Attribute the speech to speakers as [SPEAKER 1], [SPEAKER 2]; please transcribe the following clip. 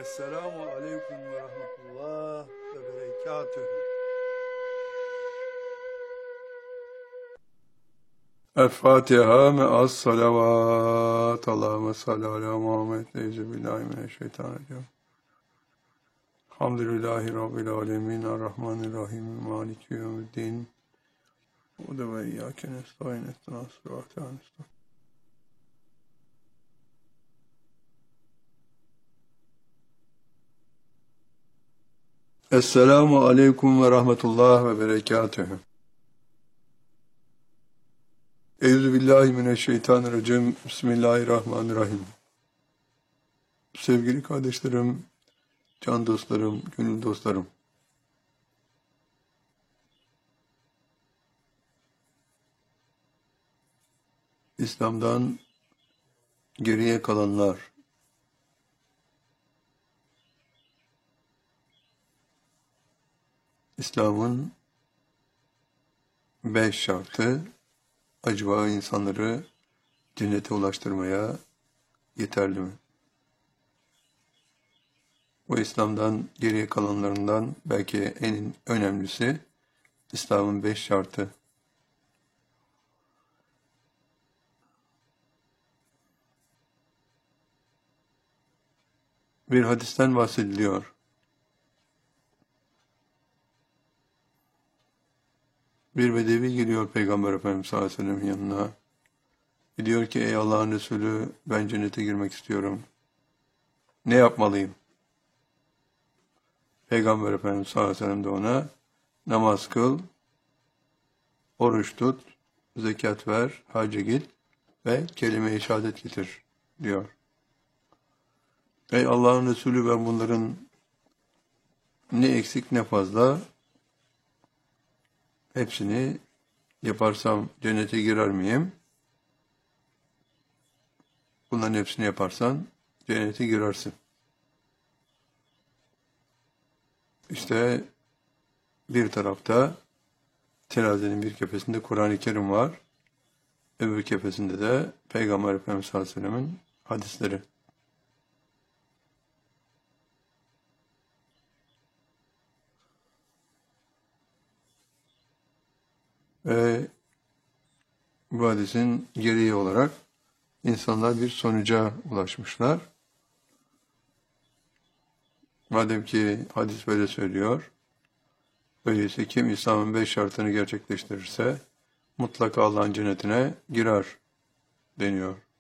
[SPEAKER 1] Esselamu aleyküm ve rahmetullah ve berekatühü. El-Fatiha me'as salavat. Allahümme salli ala Muhammed. Euzubillahimineşşeytanirracim. Elhamdülillahi Rabbil alemin. Errahmanirrahim. Maliki yevmiddin. Ude ve iyyâke nestaîn. İhdinas sıratal müstakîm. Esselamu aleyküm ve rahmetullah ve berekatühü. Euzubillahimineşşeytanirracim. Bismillahirrahmanirrahim. Sevgili kardeşlerim, can dostlarım, gönül dostlarım. İslam'dan geriye kalanlar, İslam'ın 5 şartı acaba insanları cennete ulaştırmaya yeterli mi? Bu İslam'dan geriye kalanlarından belki en önemlisi İslam'ın 5 şartı. Bir hadisten bahsediliyor. Bir bedevi geliyor Peygamber Efendimiz sallallahu aleyhi ve sellem'in yanına. Diyor ki ey Allah'ın Resulü ben cennete girmek istiyorum. Ne yapmalıyım? Peygamber Efendimiz sallallahu aleyhi ve sellem de ona namaz kıl, oruç tut, zekat ver, hacca git ve kelime-i şehadet getir diyor. Ey Allah'ın Resulü ben bunların ne eksik ne fazla hepsini yaparsam cennete girer miyim? Bunların hepsini yaparsan cennete girersin. İşte bir tarafta terazinin bir kefesinde Kur'an-ı Kerim var. Öbür kefesinde de Peygamber Efendimiz sallallahu aleyhi ve sellem'in hadisleri. Ve bu hadisin gereği olarak insanlar bir sonuca ulaşmışlar. Madem ki hadis böyle söylüyor, öyleyse kim İslam'ın 5 şartını gerçekleştirirse mutlaka Allah'ın cennetine girer deniyor.